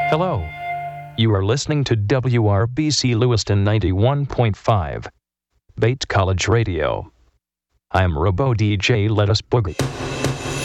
Hello. You are listening to WRBC Lewiston 91.5, Bates College Radio. I'm Robo DJ Let Us Boogie.